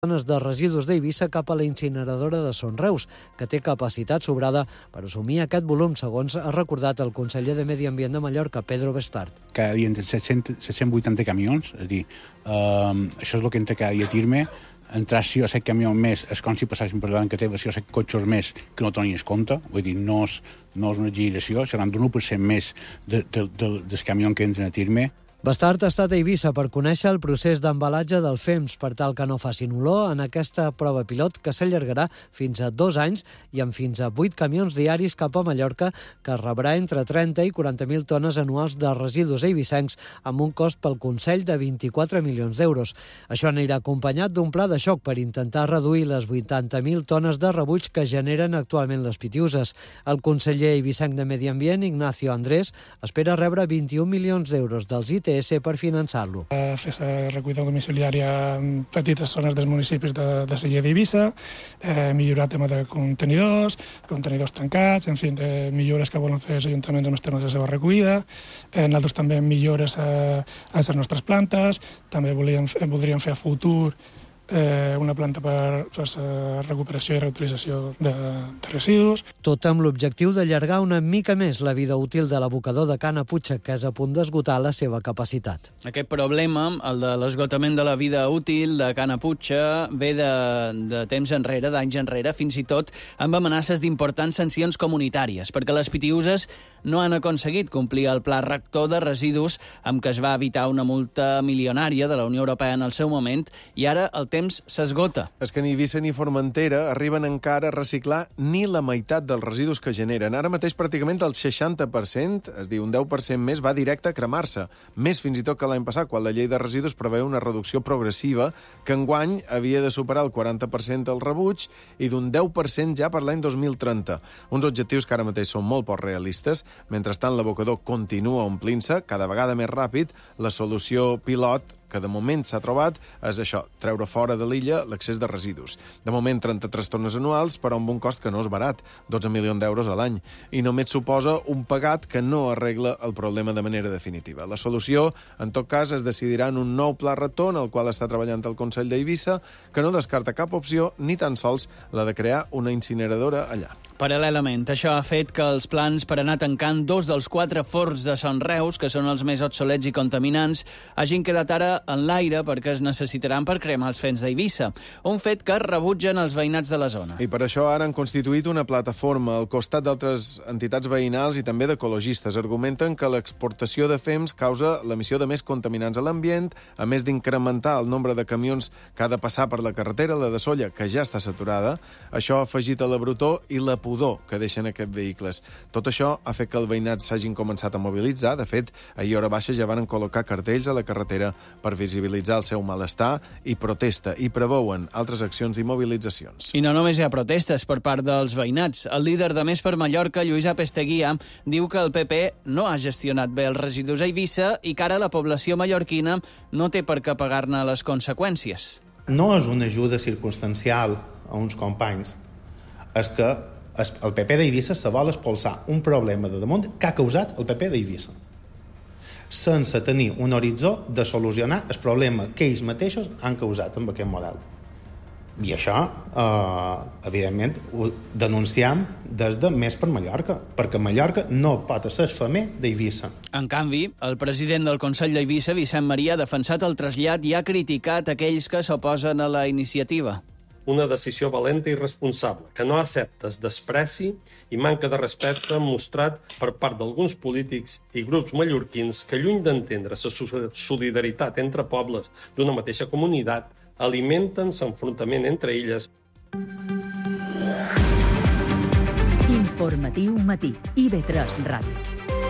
tones de residus d'Eivissa cap a la incineradora de Son Reus, que té capacitat sobrada per assumir aquest volum, segons ha recordat el conseller de Medi Ambient de Mallorca, Pedro Bestart. Cada dia entre 780 camions, és a dir, això és el que entra cada dia a Tirme. Entrar 6 o 7 camions més és com si passessin per davant que té 6 o 7 cotxes més que no tenies compte, vull dir, no és una exageració, seran d'un 1% més dels camions que entren a Tirme. Bestart ha estat a Eivissa per conèixer el procés d'embalatge del FEMS per tal que no facin olor en aquesta prova pilot que s'allargarà fins a 2 anys i amb fins a 8 camions diaris cap a Mallorca, que rebrà entre 30 i 40.000 tones anuals de residus eivissencs amb un cost pel Consell de 24 milions d'euros. Això anirà acompanyat d'un pla de xoc per intentar reduir les 80.000 tones de rebuig que generen actualment les pitiuses. El conseller eivissenc de Medi Ambient, Ignacio Andrés, espera rebre 21 milions d'euros dels ITS per finançar-lo. Fer la recollida domiciliària en petites zones dels municipis de Sella d'Eivissa, millorar el tema de contenidors tancats, en fi, millores que volen fer els ajuntaments en els temes de la seva recollida. Nosaltres també millores a les nostres plantes, també voldríem fer a futur una planta per la recuperació i reutilització de residus. Tot amb l'objectiu d'allargar una mica més la vida útil de l'abocador de Cana Puig, que és a punt d'esgotar la seva capacitat. Aquest problema, el de l'esgotament de la vida útil de Cana Puig, ve de temps enrere, d'anys enrere, fins i tot amb amenaces d'importants sancions comunitàries, perquè les pitiuses no han aconseguit complir el pla rector de residus amb què es va evitar una multa milionària de la Unió Europea en el seu moment, i ara el temps s'esgota. És que ni Eivissa ni Formentera arriben encara a reciclar ni la meitat dels residus que generen. Ara mateix pràcticament el 60%, és dir, un 10% més, va directe a cremar-se. Més fins i tot que l'any passat, quan la llei de residus preveu una reducció progressiva que enguany havia de superar el 40% del rebuig i d'un 10% ja per l'any 2030. Uns objectius que ara mateix són molt poc realistes. Mentrestant, l'abocador continua omplint-se cada vegada més ràpid. La solució pilot que de moment s'ha trobat és això, treure fora de l'illa l'accés de residus. De moment, 33 tones anuals, però amb un cost que no és barat, 12 milions d'euros a l'any, i només suposa un pagat que no arregla el problema de manera definitiva. La solució, en tot cas, es decidirà en un nou pla rector, en el qual està treballant el Consell d'Eivissa, que no descarta cap opció, ni tan sols la de crear una incineradora allà. Paral·lelament, això ha fet que els plans per anar tancant 2 dels 4 forns de Son Reus, que són els més obsolets i contaminants, hagin quedat ara en l'aire perquè es necessitaran per cremar els fens d'Eivissa, un fet que rebutgen els veïnats de la zona. I per això ara han constituït una plataforma al costat d'altres entitats veïnals i també d'ecologistes. Argumenten que l'exportació de fems causa l'emissió de més contaminants a l'ambient, a més d'incrementar el nombre de camions que ha de passar per la carretera, la de Sóller, que ja està saturada. Això ha afegit a la brutor i la pudor que deixen aquests vehicles. Tot això ha fet que els veïnats s'hagin començat a mobilitzar. De fet, ahir a hora baixa ja van col·locar cartells a la carretera per visibilitzar el seu malestar i protesta, i preveuen altres accions i mobilitzacions. I no només hi ha protestes per part dels veïnats. El líder de Més per Mallorca, Lluís Apesteguia, diu que el PP no ha gestionat bé els residus a Eivissa i que ara la població mallorquina no té per què pagar-ne les conseqüències. No és una ajuda circumstancial a uns companys. És que el PP d'Eivissa se vol expulsar un problema de damunt que ha causat el PP d'Eivissa, sense tenir un horitzó de solucionar el problema que ells mateixos han causat amb aquest model. I això, evidentment, ho denunciem des de Més per Mallorca, perquè Mallorca no pot ser femer d'Eivissa. En canvi, el president del Consell d'Eivissa, Vicent Maria, ha defensat el trasllat i ha criticat aquells que s'oposen a la iniciativa. Una decisió valenta i responsable, que no accepta despreci i manca de respecte mostrat per part d'alguns polítics i grups mallorquins que, lluny d'entendre la solidaritat entre pobles d'una mateixa comunitat, alimenten l'enfrontament entre illes. Informatiu Matí, IB3 Ràdio.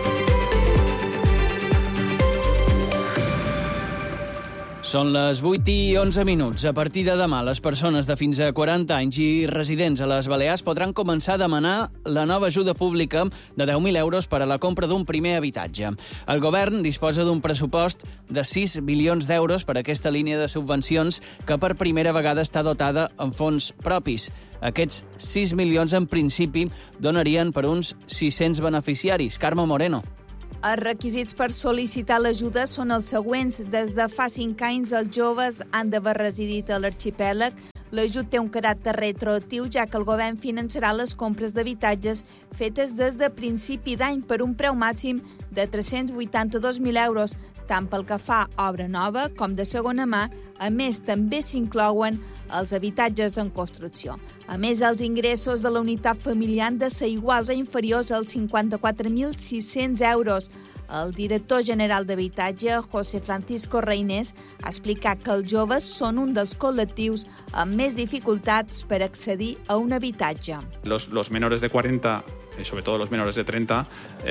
Són les 8:11. A partir de demà, les persones de fins a 40 anys i residents a les Balears podran començar a demanar la nova ajuda pública de 10.000 euros per a la compra d'un primer habitatge. El govern disposa d'un pressupost de 6 milions d'euros per a aquesta línia de subvencions que per primera vegada està dotada amb fons propis. Aquests 6 milions, en principi, donarien per uns 600 beneficiaris. Carme Moreno. Els requisits per sol·licitar l'ajuda són els següents. Des de fa 5 anys, els joves han d'haver residit a l'arxipèlag. L'ajut té un caràcter retroactiu, ja que el govern finançarà les compres d'habitatges fetes des de principi d'any per un preu màxim de 382.000 euros, tant pel que fa a obra nova com de segona mà. A més, també s'inclouen els habitatges en construcció. A més, els ingressos de la unitat familiar han de ser iguals o inferiors als 54.600 euros. El director general d'Habitatge, José Francisco Reynés, ha explicat que els joves són un dels col·lectius amb més dificultats per accedir a un habitatge. Los menores de 40, sobre todo los menores de 30,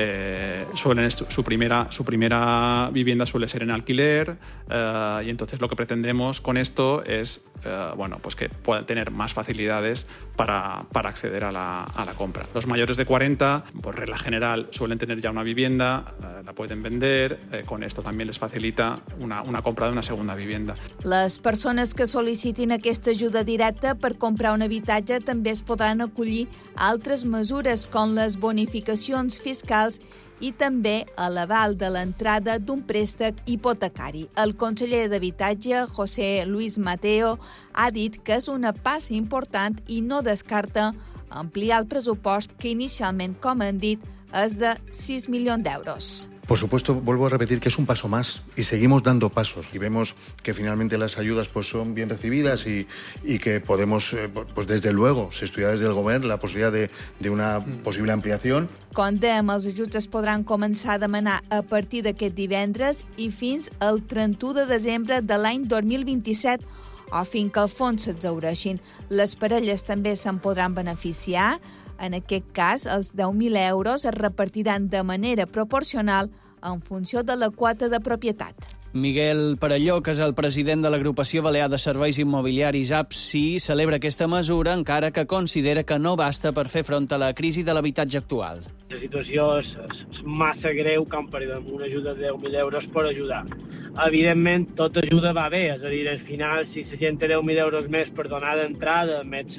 su primera vivienda suele ser en alquiler, y entonces lo que pretendemos con esto es pues que puedan tener más facilidades para acceder a la compra. Los mayores de 40, por regla general, suelen tener ya una vivienda, la pueden vender, con esto también les facilita una compra de una segunda vivienda. Les persones que sol·licitin aquesta ajuda directa per comprar un habitatge també es podran acollir a altres mesures com les bonificacions fiscals i també a l'aval de l'entrada d'un préstec hipotecari. El conseller d'Habitatge, José Luis Mateo, ha dit que és una passa important i no descarta ampliar el pressupost que inicialment, com han dit, és de 6 milions d'euros. Por supuesto, vuelvo a repetir que es un paso más y seguimos dando pasos y vemos que finalmente las ayudas son bien recibidas y que podemos, desde luego, se estudia desde el Govern la posibilidad de una posible ampliación. Com dèiem, els ajuts es podran començar a demanar a partir d'aquest divendres i fins al 31 de desembre de l'any 2027 o fins que el fons s'exhaureixin. Les parelles també se'n podran beneficiar. En aquest cas, els 10.000 euros es repartiran de manera proporcional en funció de la quota de propietat. Miguel Perelló, que és el president de l'Agrupació Balear de Serveis Immobiliaris ABSI, celebra aquesta mesura, encara que considera que no basta per fer front a la crisi de l'habitatge actual. La situació és massa greu com per una ajuda de 10.000 euros per ajudar. Evidentment, tota ajuda va bé, és a dir, al final, si la gent té 10.000 euros més per donar d'entrada, més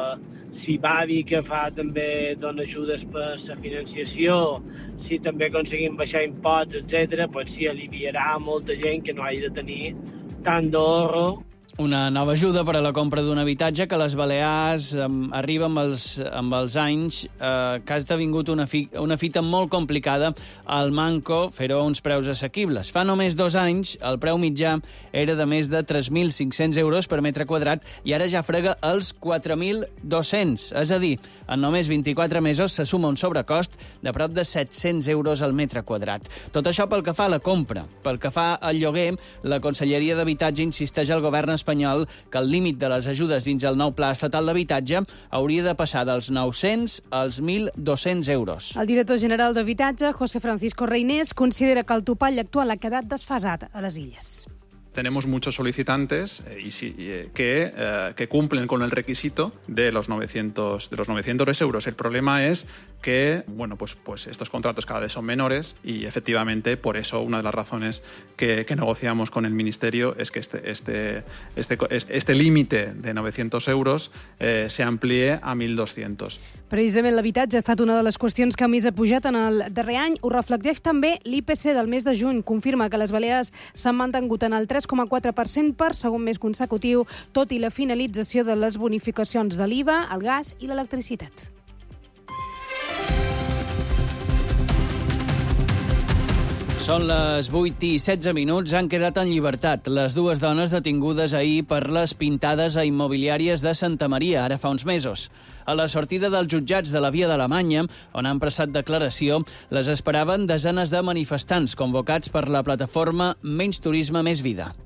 si Bavi, que fa també dona ajudes per la financiació, si també aconseguim baixar imposts, etc., doncs sí, aliviarà molta gent que no hagi de tenir tant d'ahorro. Una nova ajuda per a la compra d'un habitatge que a les Balears arriba amb els anys, que ha esdevingut una fita molt complicada al manco fer-ho a uns preus assequibles. Fa només 2 anys el preu mitjà era de més de 3.500 euros per metre quadrat i ara ja frega els 4.200. És a dir, en només 24 mesos se suma un sobrecost de prop de 700 euros al metre quadrat. Tot això pel que fa a la compra. Pel que fa al lloguer, la Conselleria d'Habitatge insisteix al govern espanyol que el límit de les ajudes dins el nou Pla Estatal d'Habitatge hauria de passar dels 900 als 1.200 euros. El director general d'Habitatge, José Francisco Reynés, considera que el topall actual ha quedat desfasat a les Illes. Tenemos muchos solicitantes que cumplen con el requisito de los 900 euros. El problema es que pues estos contratos cada vez son menores y efectivamente por eso una de las razones que negociamos con el Ministerio es que este límite de 900 euros se amplíe a 1.200. Precisament l'habitatge ha estat una de les qüestions que més ha pujat en el darrer any. Ho reflecteix també l'IPC del mes de juny. Confirma que les Balears s'han mantingut en el 3,4% per segon mes consecutiu, tot i la finalització de les bonificacions de l'IVA, el gas i l'electricitat. Són les 8:16, han quedat en llibertat les 2 dones detingudes ahir per les pintades a immobiliàries de Santa Maria, ara fa uns mesos. A la sortida dels jutjats de la Via d'Alemanya, on han prestat declaració, les esperaven desenes de manifestants convocats per la plataforma Menys Turisme, Més Vida.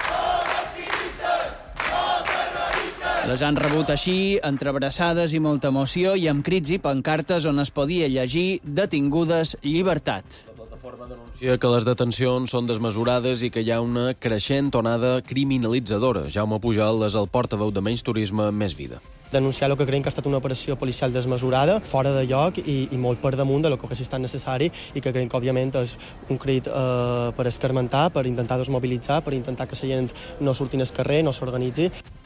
Les han rebut així, entre abraçades i molta emoció, i amb crits i pancartes on es podia llegir "Detingudes, llibertat". La plataforma denuncia que les detencions són desmesurades i que hi ha una creixent onada criminalitzadora. Jaume Pujol és el portaveu de Menys Turisme, Més Vida. Denunciar el que creiem que ha estat una operació policial desmesurada, fora de lloc i molt per damunt de lo que hagués estat necessari i que creiem que, òbviament, és un crit per escarmentar, per intentar desmobilitzar, per intentar que la gent no surti al carrer, no s'organitzi.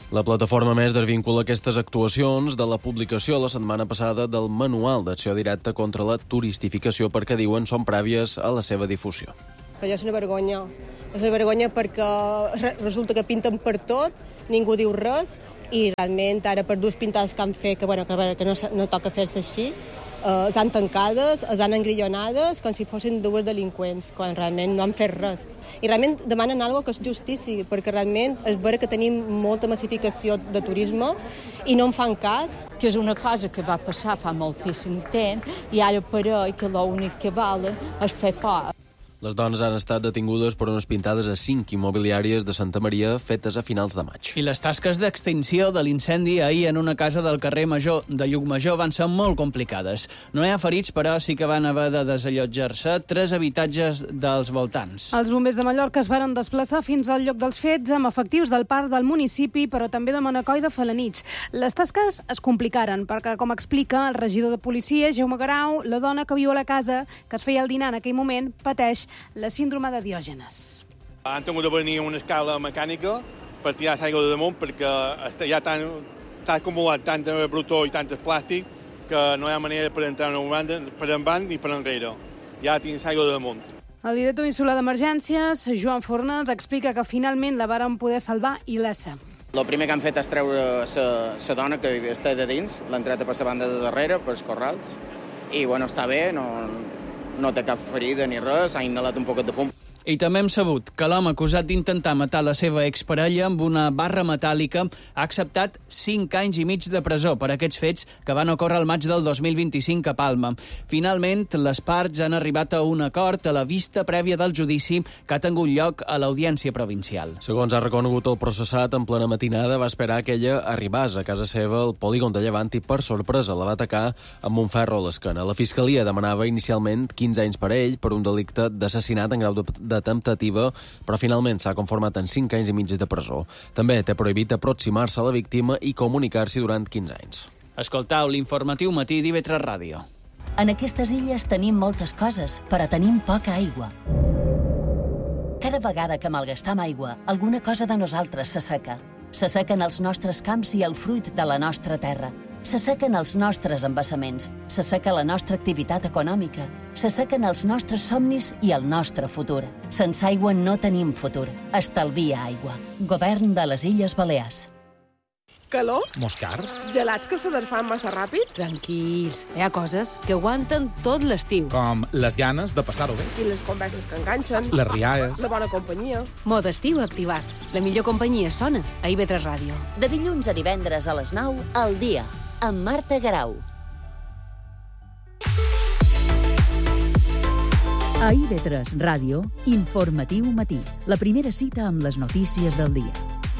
La plataforma Més desvincula aquestes actuacions de la publicació la setmana passada del Manual d'Acció Directa contra la Turistificació perquè diuen són prèvies a la seva difusió. Allò és una vergonya. És una vergonya perquè resulta que pinten per tot, ningú diu res, i realment ara per dues pintades que han fet, que no toca fer-se així, es han tancades, es han engrillonades com si fossin dues delinqüents, quan realment no han fet res. I realment demanen alguna cosa que és justícia, perquè realment és vera que tenim molta massificació de turisme i no en fan cas. Que és una cosa que va passar fa moltíssim temps i ara pareix que l'únic que val és fer por. Les dones han estat detingudes per unes pintades a 5 immobiliàries de Santa Maria fetes a finals de maig. I les tasques d'extinció de l'incendi ahir en una casa del carrer Major de Llucmajor van ser molt complicades. No hi ha ferits, però sí que van haver de desallotjar-se 3 habitatges dels voltants. Els bombers de Mallorca es varen desplaçar fins al lloc dels fets amb efectius del parc del municipi, però també de Manacor i de Felanitx. Les tasques es complicaren perquè, com explica el regidor de policia, Jaume Garau, la dona que viu a la casa, que es feia el dinar en aquell moment, pateix la síndrome de Diògenes. Han tingut de venir una escala mecànica per tirar l'aigua de damunt perquè ja està acumulat tanta brutó i tant plàstic que no hi ha manera per entrar per endavant ni per enrere. Ja tens aigua de damunt. El director insular d'Emergències, Joan Fornals, explica que finalment la varen poder salvar il·lesa. El primer que han fet és treure la dona que està de dins, l'han tret per la banda de darrere, pels corrals, i bueno, està bé, no té cap ferida ni res, ha inhalat un poquet de fum. I també hem sabut que l'home acusat d'intentar matar la seva exparella amb una barra metàl·lica ha acceptat 5 anys i mig de presó per aquests fets que van ocórrer al maig del 2025 a Palma. Finalment, les parts han arribat a un acord a la vista prèvia del judici que ha tingut lloc a l'Audiència Provincial. Segons ha reconegut el processat, en plena matinada va esperar que ella arribés a casa seva al polígon de Llevant i, per sorpresa, la va atacar amb un ferro a l'esquena. La Fiscalia demanava inicialment 15 anys per ell per un delicte d'assassinat en grau de temptativa, però finalment s'ha conformat en 5 anys i mig de presó. També té prohibit aproximar-se a la víctima i comunicar-s'hi durant 15 anys. Escoltau l'informatiu matí d'IV3 Ràdio. En aquestes illes tenim moltes coses, però tenim poca aigua. Cada vegada que malgastam aigua, alguna cosa de nosaltres s'asseca. S'assequen els nostres camps i el fruit de la nostra terra. S'assequen els nostres embassaments, s'asseca la nostra activitat econòmica, s'assequen els nostres somnis i el nostre futur. Sense aigua no tenim futur. Estalvia aigua. Govern de les Illes Balears. Calor? Moscars? Gelats que se desfan massa ràpid? Tranquils, hi ha coses que aguanten tot l'estiu. Com les ganes de passar-ho bé. I les converses que enganxen. Les rialles. La bona companyia. Mode estiu activat. La millor companyia sona a IV3 Ràdio. De dilluns a divendres a les 9, al dia, amb Marta Garau. A IV3 Ràdio, informatiu matí. La primera cita amb les notícies del dia.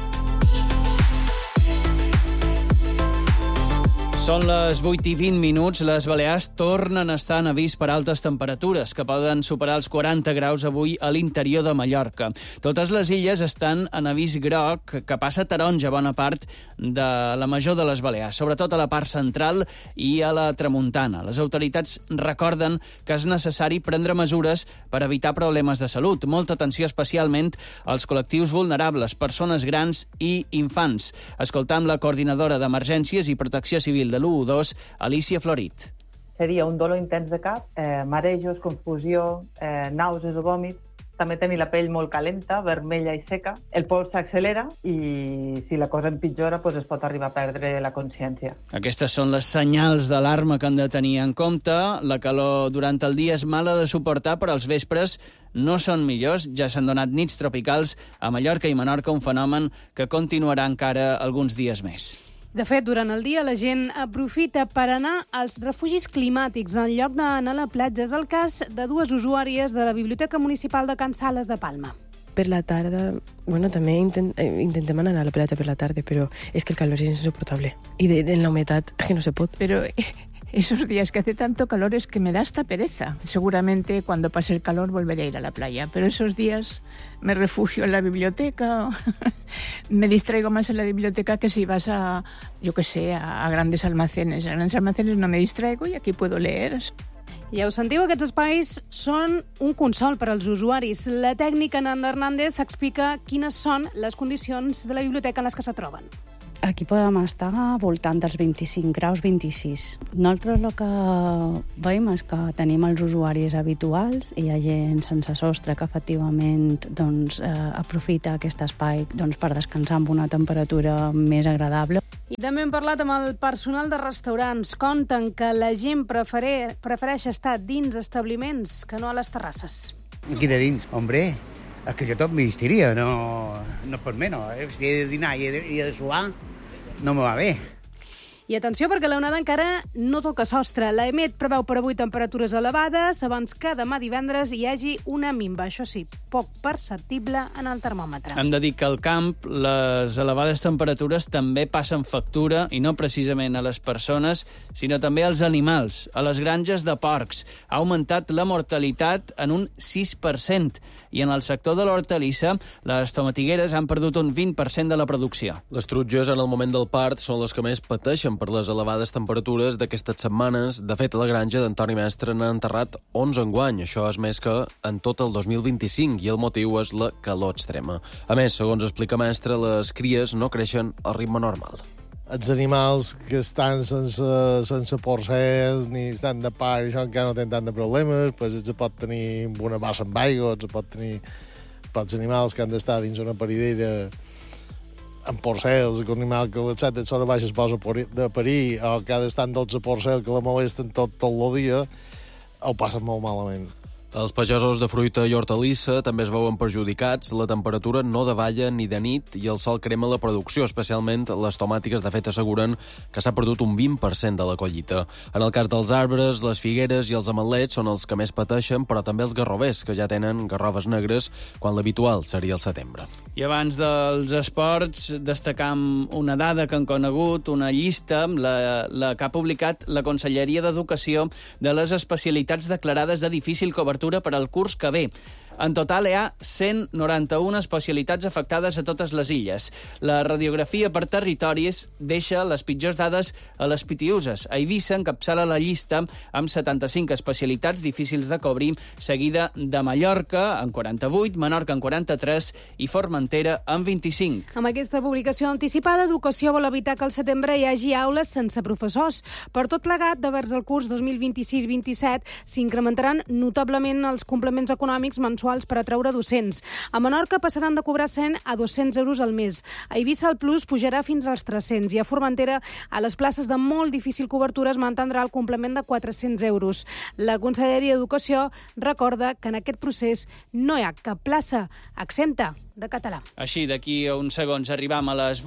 Són les 8:20. Les Balears tornen a estar en avís per altes temperatures, que poden superar els 40 graus avui a l'interior de Mallorca. Totes les illes estan en avís groc, que passa a taronja bona part de la major de les Balears, sobretot a la part central i a la tramuntana. Les autoritats recorden que és necessari prendre mesures per evitar problemes de salut. Molta atenció especialment als col·lectius vulnerables, persones grans i infants. Escoltam la coordinadora d'Emergències i Protecció Civil de l'112, Alicia Florit. Seria un dolor intens de cap, marejos, confusió, nàusees o vòmits. També tenir la pell molt calenta, vermella i seca. El pols s'accelera i si la cosa empitjora es pot arribar a perdre la consciència. Aquestes són les senyals d'alarma que han de tenir en compte. La calor durant el dia és mala de suportar, però els vespres no són millors. Ja s'han donat nits tropicals a Mallorca i Menorca, un fenomen que continuarà encara alguns dies més. De fet, durant el dia la gent aprofita per anar als refugis climàtics en lloc d'anar a la platja. És el cas de dues usuàries de la Biblioteca Municipal de Can Sales de Palma. Per la tarda, bueno, també intentem anar a la platja per la tarda, però és que el calor és insoportable. Y en la humedad es que no se puede. Pero esos días que hace tanto calor es que me da hasta pereza. Seguramente cuando pase el calor volveré a ir a la playa, pero esos días me refugio en la biblioteca, me distraigo más en la biblioteca que si vas a, yo qué sé, a grandes almacenes. En grandes almacenes no me distraigo y aquí puedo leer. Ja ho sentiu, aquests espais són un consol per als usuaris. La tècnica Nanda Hernández explica quines són les condicions de la biblioteca en les que se troben. Aquí podem estar voltant dels 25 graus, 26. Nosaltres el que veiem és que tenim els usuaris habituals, hi ha gent sense sostre que efectivament aprofita aquest espai per descansar amb una temperatura més agradable. I també hem parlat amb el personal de restaurants. Conten que la gent prefereix estar dins establiments que no a les terrasses. Aquí de dins, hombre, és que jo tot m'hi estiria, no per menys. Si he de dinar i he de suar, no me va bé. I atenció, perquè la onada encara no toca sostre. L'EMET preveu per avui temperatures elevades abans que demà divendres hi hagi una minva, això sí, poc perceptible en el termòmetre. Hem de dir que al camp les elevades temperatures també passen factura, i no precisament a les persones, sinó també als animals. A les granges de porcs ha augmentat la mortalitat en un 6%, i en el sector de l'hortalissa les tomatigueres han perdut un 20% de la producció. Les truges en el moment del part són les que més pateixen per les elevades temperatures d'aquestes setmanes. De fet, a la granja d'Antoni Mestre n'han enterrat 11 enguany. Això és més que en tot el 2025, i el motiu és la calor extrema. A més, segons explica Mestre, les cries no creixen al ritme normal. Els animals que estan sense porcers ni estan de part, això encara no tenen tant de problemes, pues els pot tenir una bassa amb aigua, els pot tenir els animals que han d'estar dins una paridera amb porcels, un animal que a les 7 d'hora baix es posa de parir, o que ha d'estar en 12 porcels que la molesten tot el dia, ho passen molt malament. Els pagesos de fruita i hortalissa també es veuen perjudicats. La temperatura no davalla ni de nit i el sol crema la producció, especialment les tomàtiques. De fet, asseguren que s'ha perdut un 20% de la collita. En el cas dels arbres, les figueres i els ametlets són els que més pateixen, però també els garrovers, que ja tenen garroves negres, quan l'habitual seria el setembre. I abans dels esports, destacam una dada que han conegut, una llista, la que ha publicat la Conselleria d'Educació de les especialitats declarades de difícil cobertura per al curs que ve. En total hi ha 191 especialitats afectades a totes les illes. La radiografia per territoris deixa les pitjors dades a les Pitiüses. A Eivissa encapçala la llista amb 75 especialitats difícils de cobrir, seguida de Mallorca, en 48, Menorca, en 43 i Formentera, en 25. Amb aquesta publicació anticipada, Educació vol evitar que al setembre hi hagi aules sense professors. Per tot plegat, de vers el curs 2026-27 s'incrementaran notablement els complements econòmics mensuals per atraure docents. A Menorca passaran de cobrar 100 a 200 euros al mes. A Eivissa el plus pujarà fins als 300 i a Formentera, a les places de molt difícil cobertura, es mantindrà el complement de 400 euros. La Conselleria d'Educació recorda que en aquest procés no hi ha cap plaça exempta de català. Així, d'aquí a uns segons arribam a les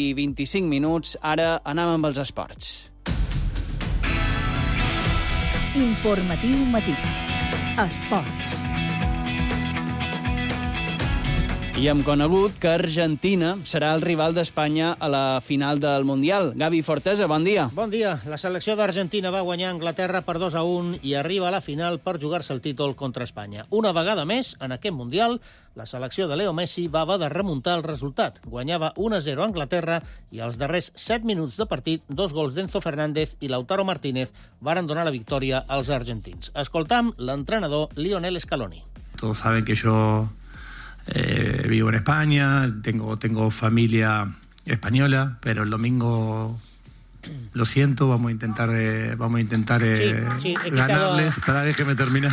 8:25. Ara anem amb els esports. Informatiu matí. Esports. I hem conegut que Argentina serà el rival d'Espanya a la final del Mundial. Gavi Fortesa, bon dia. Bon dia. La selecció d'Argentina va guanyar Anglaterra per 2-1 i arriba a la final per jugar-se el títol contra Espanya. Una vegada més, en aquest Mundial, la selecció de Leo Messi va haver de remuntar el resultat. Guanyava 1-0 a Anglaterra i als darrers 7 minuts de partit, 2 gols d'Enzo Fernández i Lautaro Martínez varen donar la victòria als argentins. Escoltam l'entrenador Lionel Scaloni. Todos saben que yo vivo en España, tengo familia española, pero el domingo, lo siento, vamos a intentar ganarles. Déjeme terminar.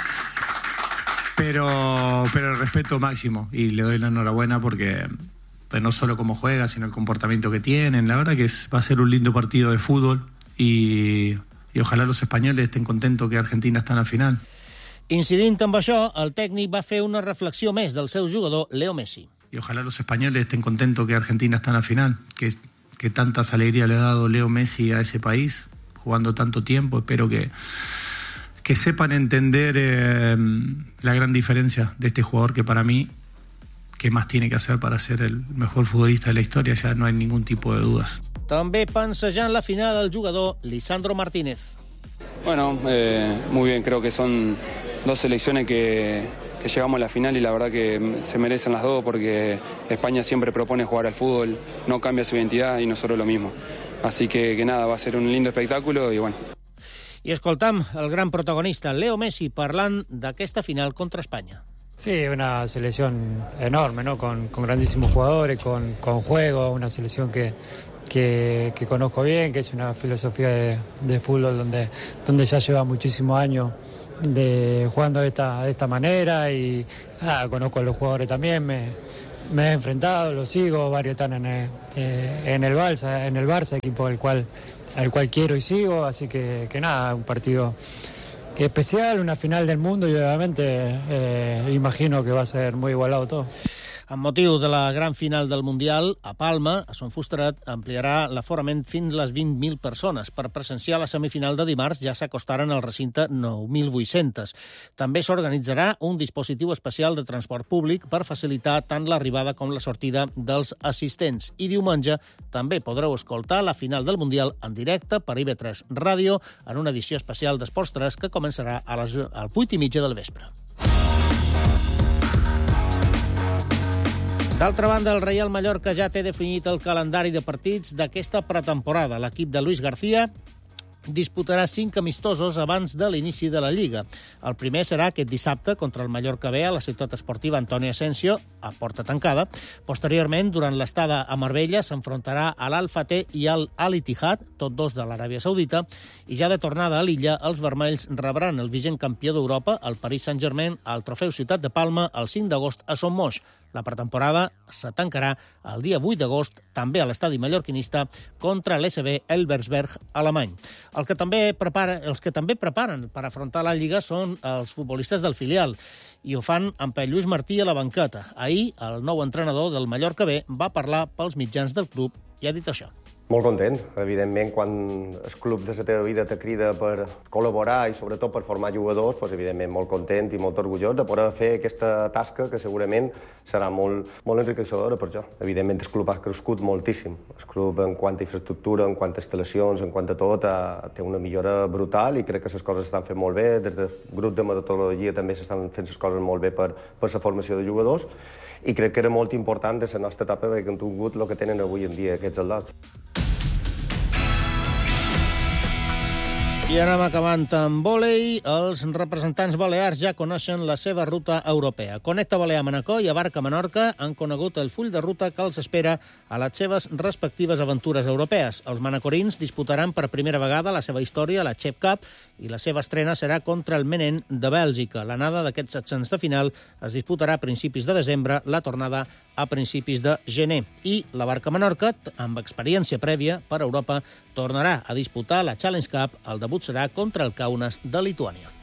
Pero el respeto máximo y le doy la enhorabuena porque no solo cómo juega, sino el comportamiento que tienen. La verdad que va a ser un lindo partido de fútbol y ojalá los españoles estén contentos que Argentina está en la final. Incidint amb això, el tècnic va fer una reflexió més del seu jugador, Leo Messi. Y ojalá los españoles estén contentos que Argentina está en la final, que tantas alegrías le ha dado Leo Messi a ese país, jugando tanto tiempo. Espero que sepan entender la gran diferencia de este jugador que para mí, ¿qué más tiene que hacer para ser el mejor futbolista de la historia? Ya no hay ningún tipo de dudas. També pensejant la final el jugador Lisandro Martínez. Bueno, muy bien, creo que son dos selecciones que llegamos a la final y la verdad que se merecen las dos porque España siempre propone jugar al fútbol, no cambia su identidad y nosotros lo mismo. Así que nada, va a ser un lindo espectáculo y bueno. I escoltam el gran protagonista, Leo Messi, parlant d'aquesta final contra España. Sí, una selección enorme, ¿no? Con grandísimos jugadores, con juego, una selección que que conozco bien, que es una filosofía de fútbol donde ya lleva muchísimos años jugando de esta manera y conozco a los jugadores también, me he enfrentado, los sigo, varios están en el Barça, equipo al cual quiero y sigo, así que nada, un partido especial, una final del mundo i obviamente imagino que va a ser muy igualado todo. Amb motiu de la gran final del Mundial, a Palma, a Son Fusteret ampliarà l'aforament fins les 20.000 persones. Per presenciar la semifinal de dimarts ja s'acostaren al recinte 9.800. També s'organitzarà un dispositiu especial de transport públic per facilitar tant l'arribada com la sortida dels assistents. I diumenge també podreu escoltar la final del Mundial en directe per IB3 Ràdio en una edició especial d'Esports 3 que començarà a les 8:30 del vespre. D'altra banda, el Reial Mallorca ja té definit el calendari de partits d'aquesta pretemporada. L'equip de Luis García disputarà 5 amistosos abans de l'inici de la Lliga. El primer serà aquest dissabte contra el Mallorca B a la ciutat esportiva Antonio Asensio, a porta tancada. Posteriorment, durant l'estada a Marbella, s'enfrontarà a l'Al-Fateh i al Al-Ittihad, tots dos de l'Aràbia Saudita, i ja de tornada a l'illa, els vermells rebran el vigent campió d'Europa, el Paris Saint-Germain, al Trofeu Ciutat de Palma, el 5 d'agost a Son Moix. La pretemporada se tancarà el dia 8 d'agost, també a l'estadi mallorquinista, contra l'SB Elversberg alemany. Els que també preparen per afrontar la Lliga són els futbolistes del filial, i ho fan amb Lluís Martí a la banqueta. Ahir, el nou entrenador del Mallorca B va parlar pels mitjans del club i ha dit això. Molt content. Evidentment, quan el club de la teva vida te crida per col·laborar i sobretot per formar jugadors, doncs, evidentment, molt content i molt orgullós de poder fer aquesta tasca que segurament serà molt enriquecedora per jo. Evidentment, el club ha crescut moltíssim. El club, en quant a infraestructura, en quant a instal·lacions, en quant a tot, té una millora brutal i crec que les coses s'estan fent molt bé. Des del grup de metodologia també s'estan fent les coses molt bé per la formació de jugadors i crec que era molt important de la nostra etapa perquè han tingut el que tenen avui en dia aquests atlets. I anem acabant amb vòlei. Els representants balears ja coneixen la seva ruta europea. Connecta Balear Manacor i Abarca Menorca han conegut el full de ruta que els espera a les seves respectives aventures europees. Els manacorins disputaran per primera vegada la seva història a la Chep Cup i la seva estrena serà contra el Menen de Bèlgica. L'anada d'aquests setzents de final es disputarà a principis de desembre, la tornada a principis de gener. I la Barca Menorca, amb experiència prèvia per Europa, tornarà a disputar la Challenge Cup. El debut serà contra el Kaunas de Lituània.